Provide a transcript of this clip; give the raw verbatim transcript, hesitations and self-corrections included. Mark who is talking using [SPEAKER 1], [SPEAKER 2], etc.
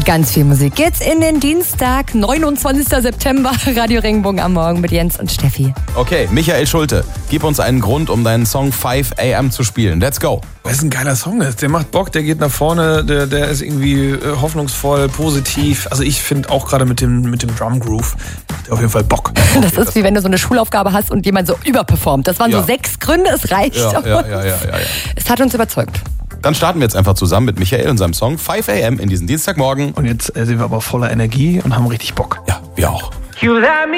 [SPEAKER 1] Mit ganz viel Musik geht's in den Dienstag, neunundzwanzigsten September. Radio Regenbogen am Morgen mit Jens und Steffi.
[SPEAKER 2] Okay, Michael Schulte, gib uns einen Grund, um deinen Song five a m zu spielen. Let's go.
[SPEAKER 3] Weil es ein geiler Song ist. Der macht Bock, der geht nach vorne, der, der ist irgendwie äh, hoffnungsvoll, positiv. Also ich finde auch gerade mit dem, mit dem Drum Groove macht der auf jeden Fall Bock.
[SPEAKER 1] Das ist wie wenn du so eine Schulaufgabe hast und jemand so überperformt. Das waren
[SPEAKER 2] Ja.
[SPEAKER 1] so sechs Gründe, es reicht.
[SPEAKER 2] Ja, ja, ja, ja, ja, ja.
[SPEAKER 1] Es hat uns überzeugt.
[SPEAKER 2] Dann starten wir jetzt einfach zusammen mit Michael und seinem Song five a m in diesen Dienstagmorgen.
[SPEAKER 3] Und jetzt äh, sind wir aber voller Energie und haben richtig Bock.
[SPEAKER 2] Ja, wir auch.